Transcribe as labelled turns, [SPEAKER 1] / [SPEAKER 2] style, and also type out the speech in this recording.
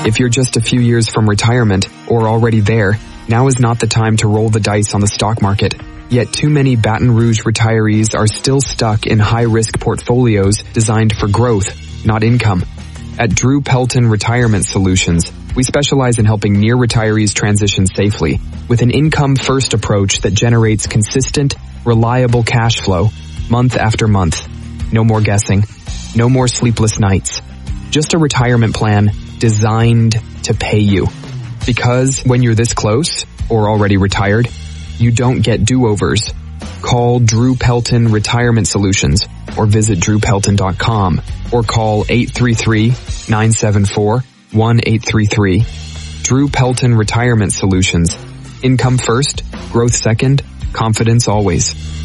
[SPEAKER 1] If you're just a few years from retirement or already there, now is not the time to roll the dice on the stock market. Yet too many Baton Rouge retirees are still stuck in high-risk portfolios designed for growth, not income. At Drew Pelton Retirement Solutions, we specialize in helping near retirees transition safely with an income-first approach that generates consistent, reliable cash flow month after month. No more guessing. No more sleepless nights. Just a retirement plan designed to pay you. Because when you're this close, or already retired, you don't get do-overs. Call Drew Pelton Retirement Solutions or visit drewpelton.com or call 833-974-1833. Drew Pelton Retirement Solutions. Income first, growth second, confidence always.